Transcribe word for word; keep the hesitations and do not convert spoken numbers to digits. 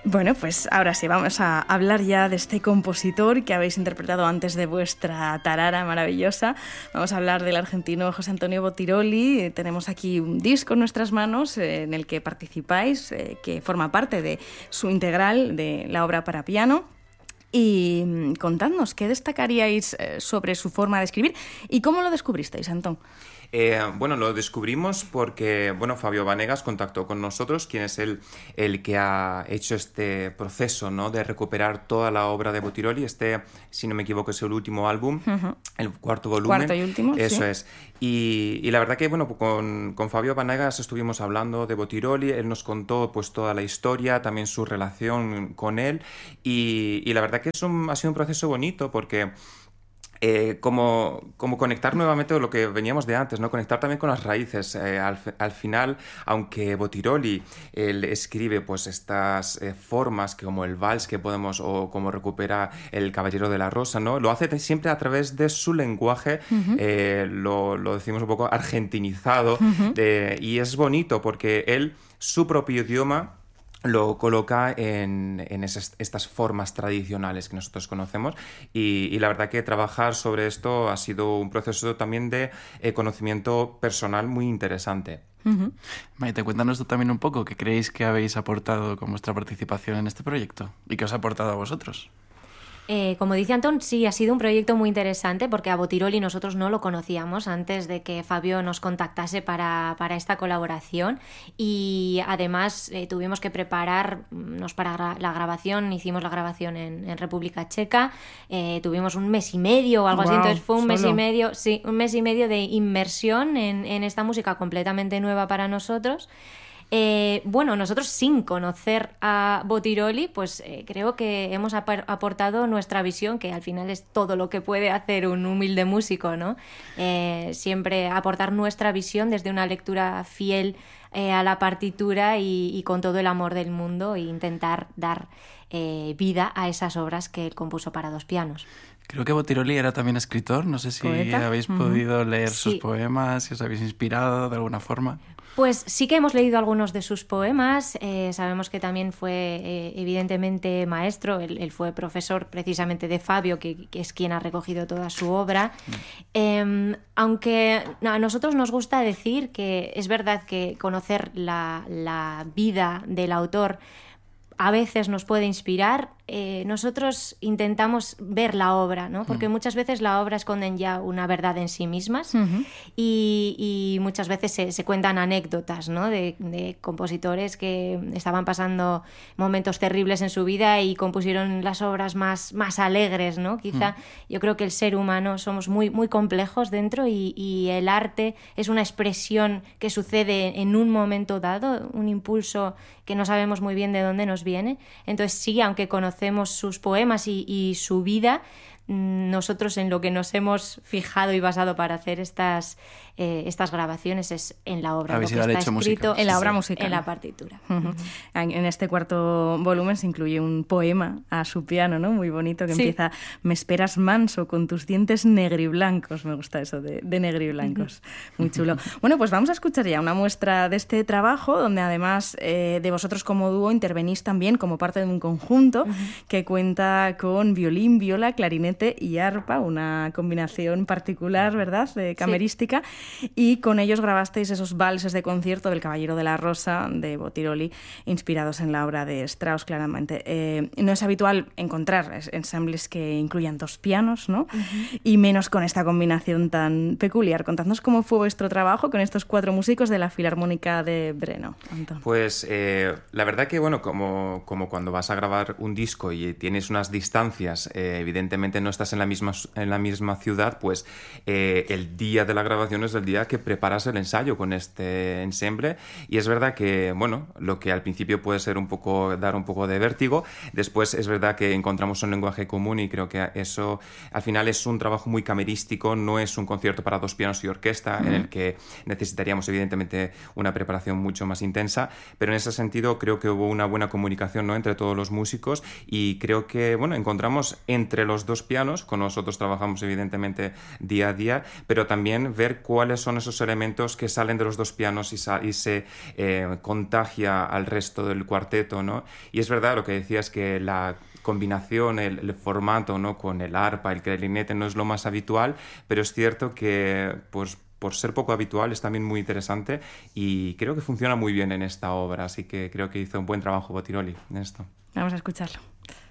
Bueno, pues ahora sí, vamos a hablar ya de este compositor que habéis interpretado antes de vuestra tarara maravillosa. Vamos a hablar del argentino José Antonio Botiroli. Tenemos aquí un disco en nuestras manos eh, en el que participáis, eh, que forma parte de su integral de la obra para piano. Y contadnos, ¿qué destacaríais eh, sobre su forma de escribir y cómo lo descubristeis, Antón? Eh, bueno, lo descubrimos porque, bueno, Fabio Vanegas contactó con nosotros, quien es el, el que ha hecho este proceso, ¿no?, de recuperar toda la obra de Botiroli. Este, si no me equivoco, es el último álbum, uh-huh. el cuarto volumen. Cuarto y último, Eso sí. es. Y, y la verdad que, bueno, con, con Fabio Vanegas estuvimos hablando de Botiroli. Él nos contó, pues, toda la historia, también su relación con él. Y, y la verdad que es un, ha sido un proceso bonito porque... Eh, como, como conectar nuevamente con lo que veníamos de antes, ¿no? Conectar también con las raíces. Eh, al, al final, aunque Botiroli él escribe pues estas eh, formas que como el vals que podemos, o como recupera el Caballero de la Rosa, ¿no?, lo hace siempre a través de su lenguaje, uh-huh. eh, lo, lo decimos un poco argentinizado, uh-huh. de, y es bonito porque él, su propio idioma, lo coloca en, en esas, estas formas tradicionales que nosotros conocemos y, y la verdad que trabajar sobre esto ha sido un proceso también de eh, conocimiento personal muy interesante. Uh-huh. Maite, cuéntanos tú también un poco qué creéis que habéis aportado con vuestra participación en este proyecto y qué os ha aportado a vosotros. Eh, como dice Antón, sí, ha sido un proyecto muy interesante porque a Botiroli nosotros no lo conocíamos antes de que Fabio nos contactase para, para esta colaboración y además eh, tuvimos que prepararnos para la grabación. Hicimos la grabación en, en República Checa, eh, tuvimos un mes y medio o algo wow, así, entonces fue un ¿solo? mes y medio, sí, un mes y medio de inmersión en, en esta música completamente nueva para nosotros. Eh, bueno, nosotros sin conocer a Botiroli, pues eh, creo que hemos ap- aportado nuestra visión, que al final es todo lo que puede hacer un humilde músico, ¿no? Eh, siempre aportar nuestra visión desde una lectura fiel eh, a la partitura y, y con todo el amor del mundo e intentar dar eh, vida a esas obras que él compuso para dos pianos. Creo que Botiroli era también escritor, no sé si ¿Poeta? habéis uh-huh. podido leer sí. sus poemas, si os habéis inspirado de alguna forma. Pues sí que hemos leído algunos de sus poemas, eh, sabemos que también fue eh, evidentemente maestro, él, él fue profesor precisamente de Fabio, que, que es quien ha recogido toda su obra, mm. eh, aunque a nosotros nos gusta decir que es verdad que conocer la, la vida del autor a veces nos puede inspirar, eh, nosotros intentamos ver la obra, ¿no? Porque mm. muchas veces la obra esconden ya una verdad en sí mismas uh-huh. y, y muchas veces se, se cuentan anécdotas, ¿no?, de, de compositores que estaban pasando momentos terribles en su vida y compusieron las obras más, más alegres, ¿no? Quizá mm. yo creo que el ser humano somos muy, muy complejos dentro y, y el arte es una expresión que sucede en un momento dado, un impulso que no sabemos muy bien de dónde nos viene. Entonces sí, aunque conocemos sus poemas y, y su vida, nosotros en lo que nos hemos fijado y basado para hacer estas, eh, estas grabaciones es en la obra, lo que está escrito música. en la obra musical, en la partitura. Uh-huh. En este cuarto volumen se incluye un poema a su piano, ¿no?, muy bonito, que sí. empieza: me esperas manso con tus dientes negriblancos. Me gusta eso de, de negriblancos, uh-huh. muy chulo. Bueno, pues vamos a escuchar ya una muestra de este trabajo, donde además eh, de vosotros como dúo intervenís también como parte de un conjunto uh-huh. que cuenta con violín, viola, clarinete y arpa, una combinación particular, ¿verdad?, de camerística, sí. y con ellos grabasteis esos valses de concierto del Caballero de la Rosa de Botiroli, inspirados en la obra de Strauss, claramente. Eh, no es habitual encontrar ensambles que incluyan dos pianos, ¿no?, uh-huh. y menos con esta combinación tan peculiar. Contadnos cómo fue vuestro trabajo con estos cuatro músicos de la Filarmónica de Brno, Antón. Pues eh, la verdad que, bueno, como, como cuando vas a grabar un disco y tienes unas distancias, eh, evidentemente no estás en la misma, en la misma ciudad, pues eh, el día de la grabación es el día que preparas el ensayo con este ensemble, y es verdad que, bueno, lo que al principio puede ser un poco, dar un poco de vértigo, después es verdad que encontramos un lenguaje común y creo que eso al final es un trabajo muy camerístico, no es un concierto para dos pianos y orquesta, uh-huh. en el que necesitaríamos evidentemente una preparación mucho más intensa, pero en ese sentido creo que hubo una buena comunicación, ¿no?, entre todos los músicos, y creo que, bueno, encontramos entre los dos pianos pianos, con nosotros trabajamos evidentemente día a día, pero también ver cuáles son esos elementos que salen de los dos pianos y, y se eh, contagia al resto del cuarteto, ¿no? Y es verdad lo que decías, que la combinación, el, el formato, ¿no?, con el arpa, el clarinete no es lo más habitual, pero es cierto que pues por ser poco habitual es también muy interesante y creo que funciona muy bien en esta obra, así que creo que hizo un buen trabajo Bottiroli en esto. Vamos a escucharlo.